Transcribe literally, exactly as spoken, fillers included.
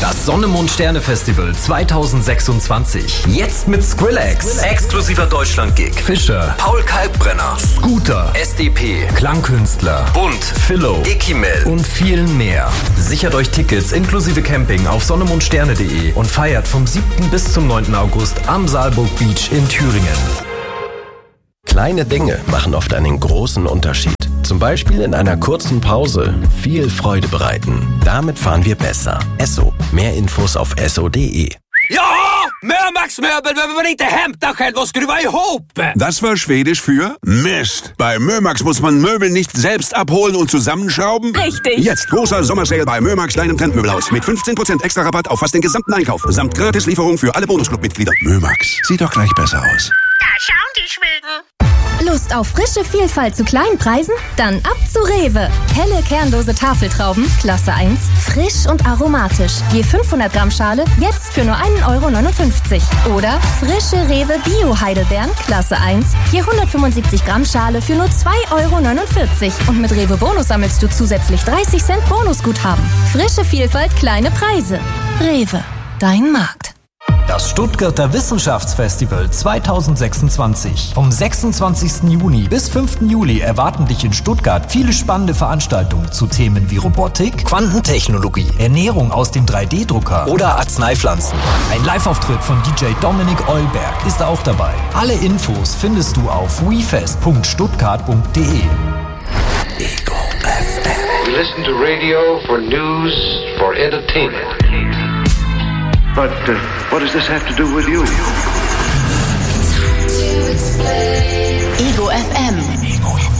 Das Sonne-Mond-Sterne-Festival zweitausendsechsundzwanzig. Jetzt mit Skrillex, exklusiver Deutschland-Gig, Fischer, Paul Kalkbrenner, Scooter, S D P, Klangkünstler, Bund, Philo, Ekimel und vielen mehr. Sichert euch Tickets inklusive Camping auf sonnemondsterne punkt de und feiert vom siebten bis zum neunten August am Saalburg Beach in Thüringen. Kleine Dinge machen oft einen großen Unterschied. Zum Beispiel in einer kurzen Pause viel Freude bereiten. Damit fahren wir besser. Esso. Mehr Infos auf esso punkt de. Ja! Mörmax Möbel, wenn man inte hämta själv och skruva ihop! Das war Schwedisch für Mist. Bei Mörmax muss man Möbel nicht selbst abholen und zusammenschrauben? Richtig. Jetzt großer Sommersale bei Mörmax, deinem Trendmöbelhaus. Mit fünfzehn Prozent extra Rabatt auf fast den gesamten Einkauf. Samt Gratislieferung für alle Bonusclub-Mitglieder. Mörmax. Sieht doch gleich besser aus. Da schauen die Schweden. Lust auf frische Vielfalt zu kleinen Preisen? Dann ab zu Rewe. Helle kernlose Tafeltrauben, Klasse eins, frisch und aromatisch. Je fünfhundert Gramm Schale, jetzt für nur ein Euro neunundfünfzig. Oder frische Rewe Bio-Heidelbeeren, Klasse eins, je hundertfünfundsiebzig Gramm Schale für nur zwei Euro neunundvierzig. Und mit Rewe Bonus sammelst du zusätzlich dreißig Cent Bonusguthaben. Frische Vielfalt, kleine Preise. Rewe, dein Markt. Das Stuttgarter Wissenschaftsfestival zweitausendsechsundzwanzig. Vom sechsundzwanzigsten Juni bis fünften Juli erwarten dich in Stuttgart viele spannende Veranstaltungen zu Themen wie Robotik, Quantentechnologie, Ernährung aus dem drei D Drucker oder Arzneipflanzen. Ein Live-Auftritt von D J Dominik Eulberg ist auch dabei. Alle Infos findest du auf wefest punkt stuttgart punkt de. Ego F M. We listen to radio for news, for entertainment. But uh, what does this have to do with you? Ego F M. Ego F M.